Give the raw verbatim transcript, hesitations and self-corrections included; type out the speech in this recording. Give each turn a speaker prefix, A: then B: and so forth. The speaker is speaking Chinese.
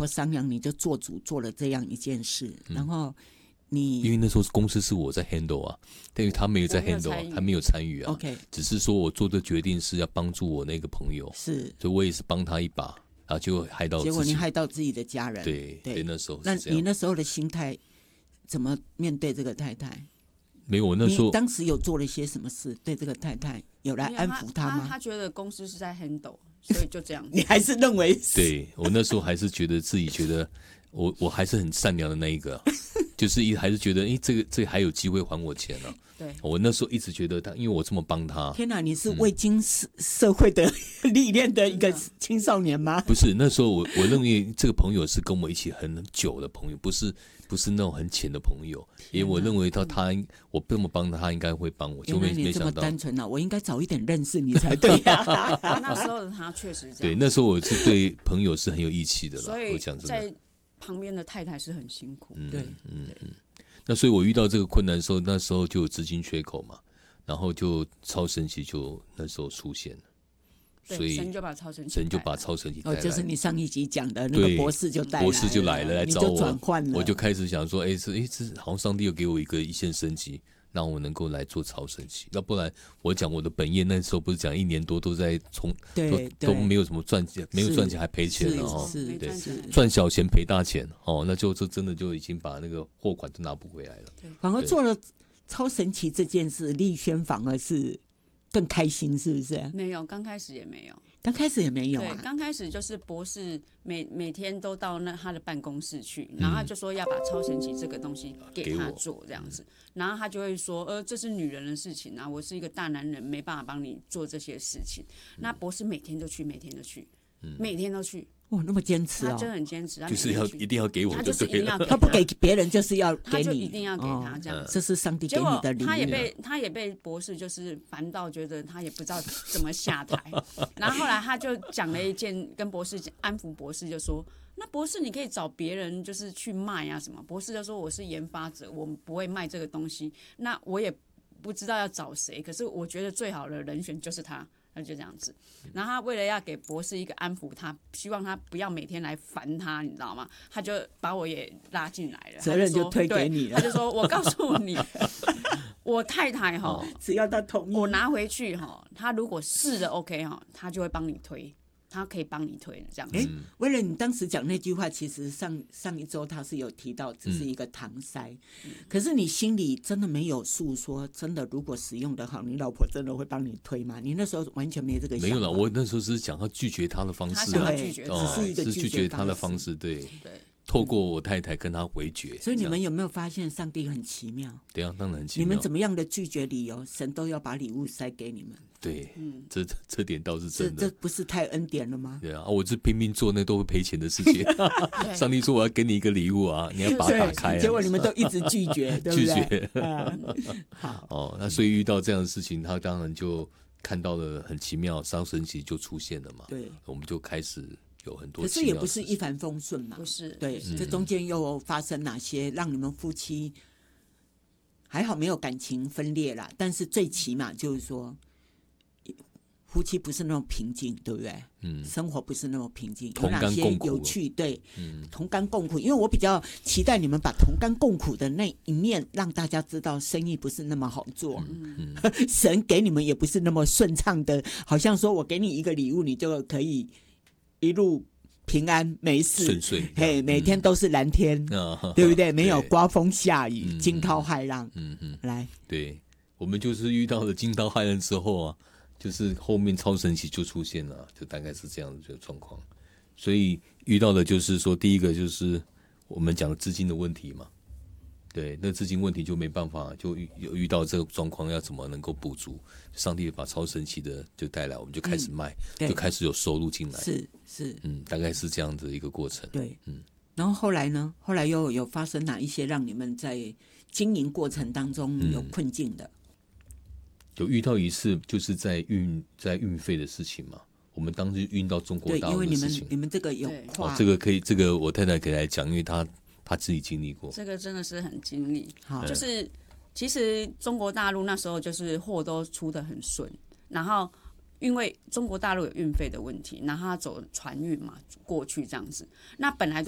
A: 婆商量，你就做主做了这样一件事，嗯、然后你
B: 因为那时候公司是我在 handle 啊，但是他没有在 handle， 啊、他没有参与啊。
A: OK，
B: 只是说我做的决定是要帮助我那个朋友，
A: 是，
B: 所以我也是帮他一把，然后就害到自己，
A: 结果你害到自己的家人。
B: 对 对, 对，那时候是
A: 那
B: 这样。
A: 你那时候的心态怎么面对这个太太？
B: 没有，我那时候
A: 你当时有做了些什么事？对这个太太有来安抚她吗？
C: 他, 他, 他觉得公司是在 handle， 所以就这样子。
A: 你还是认为是？
B: 对，我那时候还是觉得自己觉得我我还是很善良的那一个、啊，就是一还是觉得，哎，这个这个还有机会还我钱啊。
C: 对，
B: 我那时候一直觉得他，因为我这么帮他。
A: 天哪，你是未经社会的历练的一个青少年吗？
B: 不是，那时候我我认为这个朋友是跟我一起很久的朋友，不是不是那种很浅的朋友，因为我认为他他我这么帮他，他应该会帮我，就没没想到。
A: 你这么单纯啊，我应该早一点认识你才对呀、
C: 啊。那时候的他确实这样。
B: 对，那时候我是对朋友是很有义气的啦。
C: 所以
B: 我讲真的，
C: 在旁边的太太是很辛苦。
B: 嗯、
A: 对，
B: 嗯嗯。那所以我遇到这个困难的时候，那时候就有资金缺口嘛。然后就超神奇就那时候出现了，所以
C: 神就把超神奇
B: 神就把超神奇带来，
A: 哦，就是你上一集讲的那个博士就带来了，
B: 博士就来了来找我，
A: 你就转换了，
B: 我就开始想说，哎，这哎这好像上帝又给我一个一线生机，让我能够来做超神奇。要不然我讲我的本业那时候不是讲一年多都在冲，
A: 对
B: 都都没有什么赚钱，没有赚钱还赔钱了哦，
A: 是
B: 对，
A: 是
B: 赚小钱赔大钱哦，那就这真的就已经把那个货款都拿不回来了，
A: 反而做了。超神奇这件事，丽轩反而是更开心，是不是？
C: 没有，刚开始也没有，
A: 刚开始也没有啊。
C: 对，刚开始就是博士每每天都到那他的办公室去，然后他就说要把超神奇这个东西给他做这样子，然后他就会说，呃，这是女人的事情啊，我是一个大男人，没办法帮你做这些事情。那博士每天都去，每天都去，每天都去。
A: 哇，那么坚持哦！
C: 他真的很坚持，
B: 就是要一定要给我，
C: 他就是一定要给他，
A: 他不给别人就是要给你，
C: 他就一定要给他这样、
A: 哦。这是上帝给你的礼物。
C: 他也被他也被博士就是烦到，觉得他也不知道怎么下台。然后后来他就讲了一件，跟博士安抚博士就说：“那博士你可以找别人就是去卖啊什么。”博士就说：“我是研发者，我不会卖这个东西。那我也不知道要找谁，可是我觉得最好的人选就是他。”那就这样子，然后他为了要给博士一个安抚他，希望他不要每天来烦他，你知道吗？他就把我也拉进来了，
A: 责任就推给你了。
C: 他就说：“我告诉你，我太太哈，
A: 只要他同意，
C: 我拿回去哈，他如果是的 OK 哈，他就会帮你推。”他可以帮你推的这样子。
A: 哎，为了你当时讲那句话，其实上上一周他是有提到，只是一个搪塞、嗯，可是你心里真的没有数说，真的如果使用的好，你老婆真的会帮你推吗？你那时候完全没这个想法。
B: 没有了，我那时候是讲他拒绝他的方式、啊，
C: 他拒绝，
B: 哦、
A: 只是一个
B: 拒绝他的方式，对
C: 对。
B: 透过我太太跟他回绝，
A: 所以你们有没有发现上帝很奇妙？
B: 对啊，当然很奇妙。
A: 你们怎么样的拒绝理由，神都要把礼物塞给你们。
B: 对，嗯、这这点倒是真的。
A: 这这不是太恩典了吗？
B: 对啊，我这拼命做那都会赔钱的事情。上帝说我要给你一个礼物啊，你要把它打开、啊。
A: 结果你们都一直拒绝，对不对？
B: 拒绝。
A: 嗯、好
B: 哦，那所以遇到这样的事情，他当然就看到了很奇妙，超神奇就出现了嘛。
A: 对，
B: 我们就开始。有很多，
A: 可是也不是一帆风顺嘛，
C: 不是，
A: 对，
C: 是
A: 这中间又发生哪些让你们夫妻还好没有感情分裂啦？但是最起码就是说，夫妻不是那么平静，对不对？嗯，生活不是那么平静，
B: 同甘共苦，
A: 有哪些有趣？对，嗯，同甘共苦。因为我比较期待你们把同甘共苦的那一面让大家知道，生意不是那么好做，嗯嗯、神给你们也不是那么顺畅的，好像说我给你一个礼物，你就可以。一路平安没事，
B: 顺遂，
A: 嘿，每天都是蓝天，
B: 嗯、
A: 对不对？没有刮风下雨、嗯、惊涛骇浪。
B: 嗯嗯，
A: 来，
B: 对，我们就是遇到了惊涛骇浪之后啊，就是后面超神奇就出现了，就大概是这样的状况。所以遇到的就是说，第一个就是我们讲的资金的问题嘛。对，那资金问题就没办法，就有遇到这个状况，要怎么能够补足？上帝把超神奇的就带来，我们就开始卖，嗯、就开始有收入进来。
A: 是是，
B: 嗯，大概是这样的一个过程。
A: 对，
B: 嗯。
A: 然后后来呢？后来又有发生哪一些让你们在经营过程当中有困境的？
B: 嗯、有遇到一次，就是在运在运费的事情嘛。我们当时运到中国大陆的事情，
A: 对，因为你们你们这个有跨、
B: 哦，这个可以，这个我太太可以来讲，因为她。他自己经历过，
C: 这个真的是很经历。就是其实中国大陆那时候就是货都出得很顺，然后因为中国大陆有运费的问题，然后他走船运嘛过去这样子，那本来都